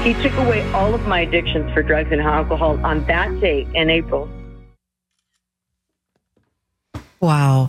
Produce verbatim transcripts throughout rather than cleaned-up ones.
He took away all of my addictions for drugs and alcohol on that day in April. Wow.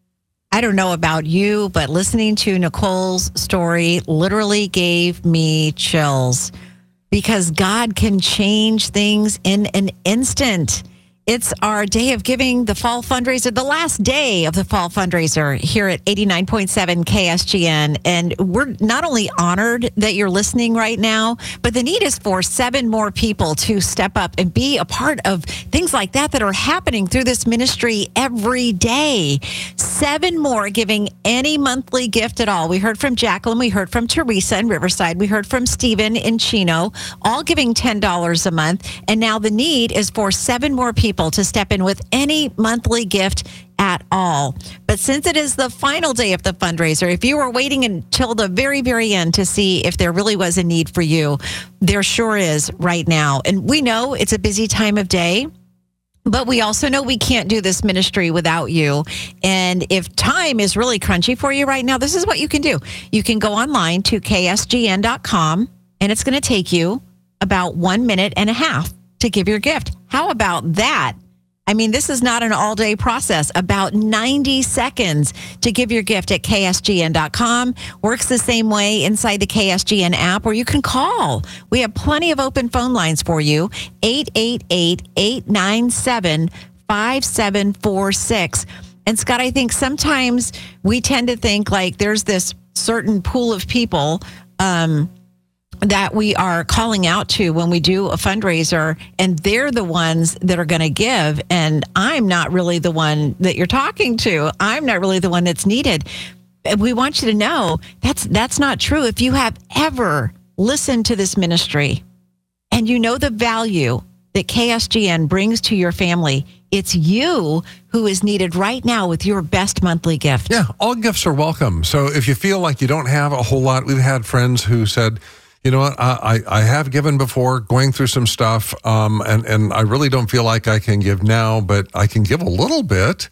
I don't know about you, but listening to Nicole's story literally gave me chills because God can change things in an instant. It's our day of giving, the fall fundraiser, the last day of the fall fundraiser here at eighty-nine point seven K S G N. And we're not only honored that you're listening right now, but the need is for seven more people to step up and be a part of things like that that are happening through this ministry every day. Seven more giving any monthly gift at all. We heard from Jacqueline. We heard from Teresa in Riverside. We heard from Stephen in Chino, all giving ten dollars a month. And now the need is for seven more people to step in with any monthly gift at all. But since it is the final day of the fundraiser, if you were waiting until the very, very end to see if there really was a need for you, there sure is right now. And we know it's a busy time of day, but we also know we can't do this ministry without you. And if time is really crunchy for you right now, this is what you can do. You can go online to K S G N dot com, and it's going to take you about one minute and a half to give your gift. How about that? I mean, this is not an all-day process. About ninety seconds to give your gift at K S G N dot com. Works the same way inside the K S G N app, or you can call. We have plenty of open phone lines for you. eight eight eight, eight nine seven, five seven four six. And Scott, I think sometimes we tend to think like there's this certain pool of people um, that we are calling out to when we do a fundraiser, and they're the ones that are going to give. And I'm not really the one that you're talking to. I'm not really the one that's needed. We want you to know that's that's not true. If you have ever listened to this ministry and you know the value that K S G N brings to your family, it's you who is needed right now with your best monthly gift. Yeah, all gifts are welcome. So if you feel like you don't have a whole lot, we've had friends who said, you know what, I, I have given before, going through some stuff, um, and, and I really don't feel like I can give now, but I can give a little bit.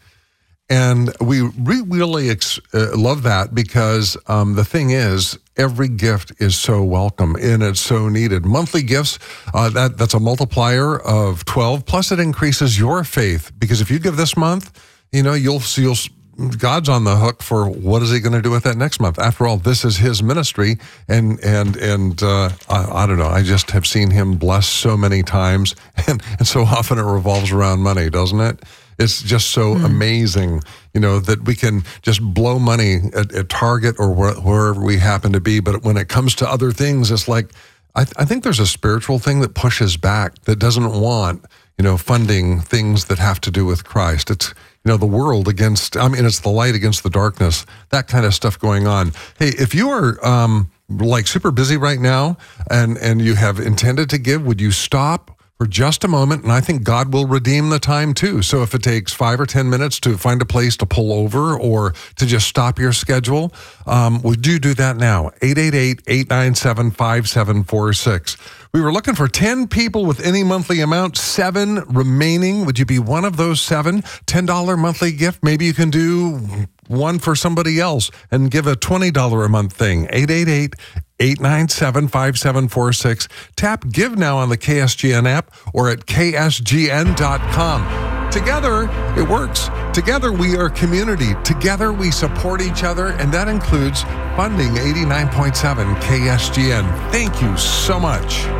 And we re- really ex- uh, love that because um, the thing is, every gift is so welcome and it's so needed. Monthly gifts, uh, that that's a multiplier of twelve, plus it increases your faith. Because if you give this month, you know, you'll see, you'll God's on the hook for what is he going to do with that next month? After all, this is his ministry, and and and uh, I, I don't know. I just have seen him bless so many times, and, and so often it revolves around money, doesn't it? It's just so mm. amazing, you know, that we can just blow money at, at Target or wh- wherever we happen to be. But when it comes to other things, it's like I, th- I think there's a spiritual thing that pushes back, that doesn't want, you know, funding things that have to do with Christ. It's, you know, the world against, I mean, it's the light against the darkness, that kind of stuff going on. Hey, if you are um, like super busy right now and, and you have intended to give, would you stop for just a moment? And I think God will redeem the time too. So if it takes five or ten minutes to find a place to pull over or to just stop your schedule, um, would you do that now? eight eight eight, eight nine seven, five seven four six. We were looking for ten people with any monthly amount, seven remaining. Would you be one of those seven? ten dollars monthly gift. Maybe you can do one for somebody else and give a twenty dollars a month thing. eight eight eight, eight nine seven, five seven four six. Tap Give Now on the K S G N app or at K S G N dot com. Together, it works. Together, we are community. Together, we support each other, and that includes funding eighty-nine point seven K S G N. Thank you so much.